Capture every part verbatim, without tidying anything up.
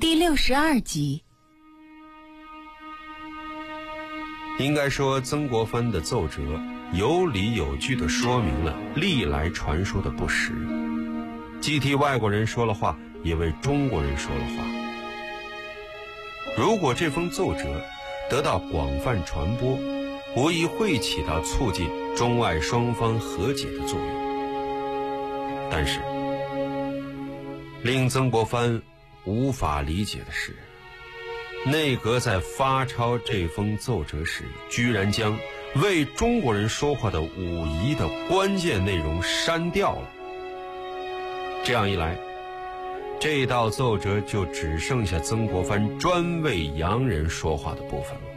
第六十二集。 应该说，曾国藩的奏折有理有据地说明了历来传说的不实，既替外国人说了话，也为中国人说了话。如果这封奏折得到广泛传播，无疑会起到促进中外双方和解的作用。但是，令曾国藩无法理解的是，内阁在发抄这封奏折时，居然将为中国人说话的五夷的关键内容删掉了。这样一来，这道奏折就只剩下曾国藩专为洋人说话的部分了。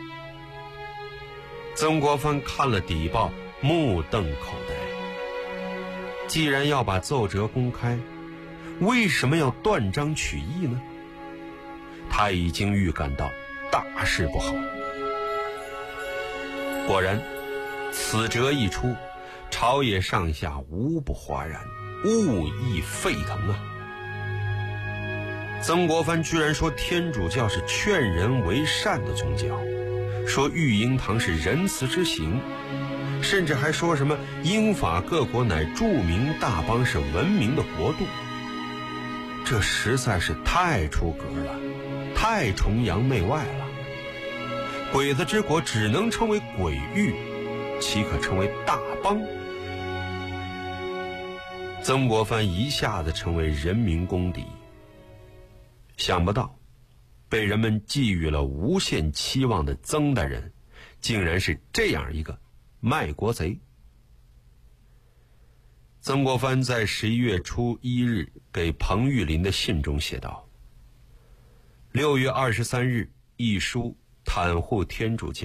曾国藩看了底报，目瞪口呆。既然要把奏折公开，为什么要断章取义呢？他已经预感到大事不好。果然，此折一出，朝野上下无不哗然，物议沸腾啊！曾国藩居然说天主教是劝人为善的宗教，说育婴堂是仁慈之行，甚至还说什么英法各国乃著名大邦，是文明的国度。这实在是太出格了，太崇洋媚外了。鬼子之国只能称为鬼域，岂可称为大邦？曾国藩一下子成为人民公敌。想不到，被人们寄予了无限期望的曾大人，竟然是这样一个卖国贼。曾国藩在十一月初一日给彭玉麟的信中写道：六月二十三日，一书袒护天主教。